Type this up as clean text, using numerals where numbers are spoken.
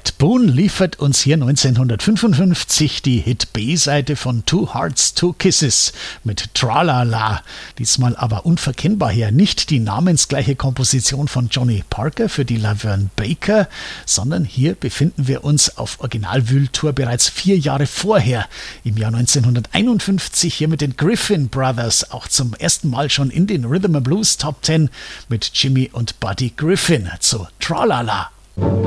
Pat Boone liefert uns hier 1955 die Hit-B-Seite von Two Hearts, Two Kisses mit Tralala. Diesmal aber unverkennbar her nicht die namensgleiche Komposition von Johnny Parker für die Laverne Baker, sondern hier befinden wir uns auf Originalwühltour bereits 4 Jahre vorher, im Jahr 1951 hier mit den Griffin Brothers, auch zum ersten Mal schon in den Rhythm and Blues Top 10 mit Jimmy und Buddy Griffin zu Tralala.